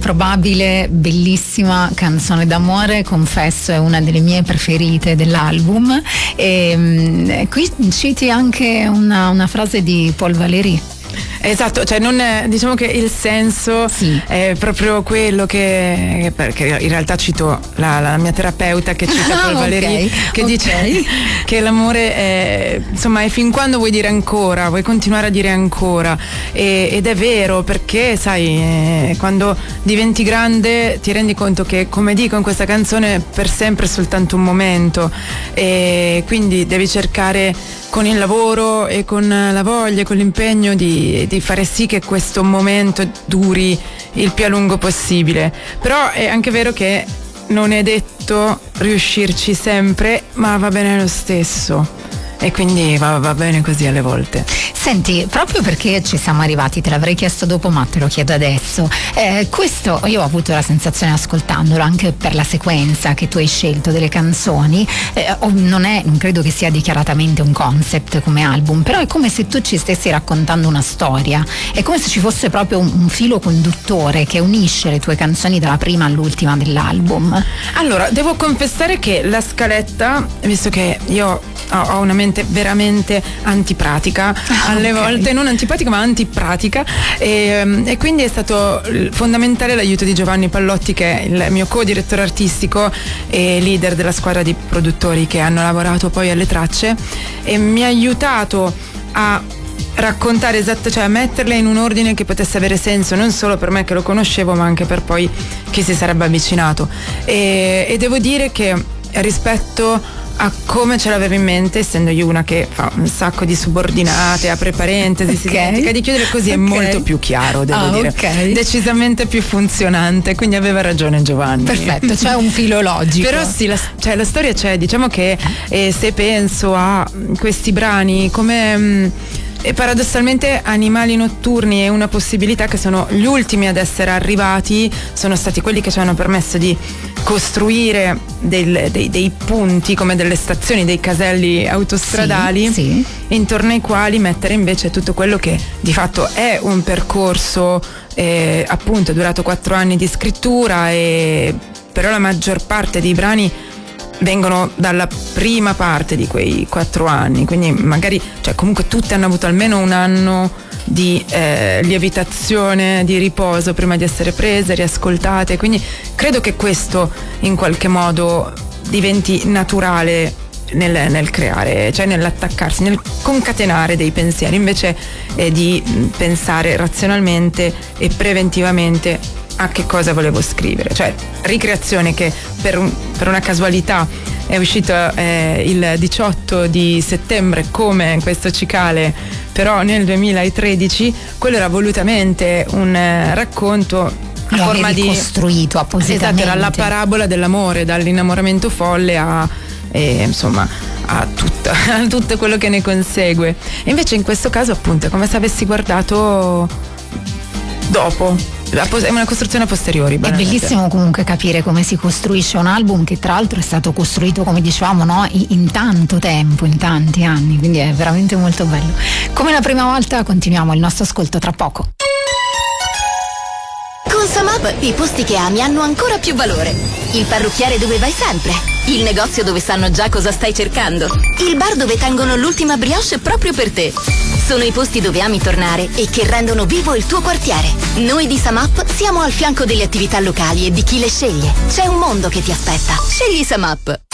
improbabile, bellissima canzone d'amore, confesso è una delle mie preferite dell'album. E qui citi anche una frase di Paul Valéry. Esatto, cioè non è, diciamo che il senso è proprio quello che perché in realtà cito la mia terapeuta che cita Paul Valéry, che dice che l'amore è, insomma, è fin quando vuoi dire ancora, vuoi continuare a dire ancora, ed è vero, perché sai, quando diventi grande ti rendi conto che, come dico in questa canzone, per sempre è soltanto un momento, e quindi devi cercare con il lavoro e con la voglia e con l'impegno di fare sì che questo momento duri il più a lungo possibile. Però è anche vero che non è detto riuscirci sempre, ma va bene lo stesso. E quindi va bene così alle volte. Senti, proprio perché ci siamo arrivati, te l'avrei chiesto dopo ma te lo chiedo adesso, questo io ho avuto la sensazione ascoltandolo, anche per la sequenza che tu hai scelto delle canzoni, non credo che sia dichiaratamente un concept come album, però è come se tu ci stessi raccontando una storia, è come se ci fosse proprio un filo conduttore che unisce le tue canzoni dalla prima all'ultima dell'album. Allora, devo confessare che la scaletta, visto che io ho una mente veramente antipratica, alle volte non antipatica ma antipratica, e quindi è stato fondamentale l'aiuto di Giovanni Pallotti, che è il mio co-direttore artistico e leader della squadra di produttori che hanno lavorato poi alle tracce, e mi ha aiutato a raccontare cioè a metterle in un ordine che potesse avere senso non solo per me che lo conoscevo, ma anche per poi chi si sarebbe avvicinato, e devo dire che rispetto a come ce l'avevo in mente, essendo io una che fa un sacco di subordinate, apre parentesi, si dimentica di chiudere, così è molto più chiaro, devo dire, decisamente più funzionante, quindi aveva ragione Giovanni. Perfetto, c'è un filo logico. Però sì, la storia c'è, diciamo che se penso a questi brani come e paradossalmente Animali notturni è una possibilità, che sono gli ultimi ad essere arrivati, sono stati quelli che ci hanno permesso di costruire dei punti come delle stazioni, dei caselli autostradali, intorno ai quali mettere invece tutto quello che di fatto è un percorso appunto è durato 4 anni di scrittura, e però la maggior parte dei brani vengono dalla prima parte di quei 4 anni, quindi magari, cioè comunque tutte hanno avuto almeno un anno di lievitazione, di riposo prima di essere prese, riascoltate, quindi credo che questo in qualche modo diventi naturale nel creare, cioè nell'attaccarsi, nel concatenare dei pensieri, invece di pensare razionalmente e preventivamente a che cosa volevo scrivere. Cioè Ricreazione, che per una casualità è uscito il 18 di settembre come questo cicale, però nel 2013, quello era volutamente un racconto a forma di costruito appositamente. Esatto, era la parabola dell'amore, dall'innamoramento folle a insomma a tutto quello che ne consegue. E invece in questo caso appunto è come se avessi guardato dopo. È una costruzione a posteriori. È bellissimo comunque capire come si costruisce un album che tra l'altro è stato costruito, come dicevamo, no? in tanto tempo, in tanti anni, quindi è veramente molto bello. Come la prima volta continuiamo il nostro ascolto tra poco. Con Samap i posti che ami hanno ancora più valore. Il parrucchiere dove vai sempre. Il negozio dove sanno già cosa stai cercando. Il bar dove tengono l'ultima brioche proprio per te. Sono i posti dove ami tornare e che rendono vivo il tuo quartiere. Noi di Samap siamo al fianco delle attività locali e di chi le sceglie. C'è un mondo che ti aspetta. Scegli Samap.